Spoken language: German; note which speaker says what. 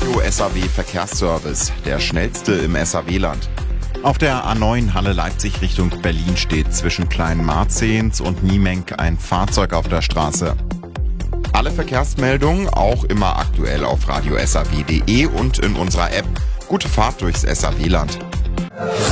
Speaker 1: Radio SAW Verkehrsservice, der schnellste im SAW-Land. Auf der A9 Halle Leipzig Richtung Berlin steht zwischen Kleinmarzehns und Niemenk ein Fahrzeug auf der Straße. Alle Verkehrsmeldungen auch immer aktuell auf radiosaw.de und in unserer App. Gute Fahrt durchs SAW-Land.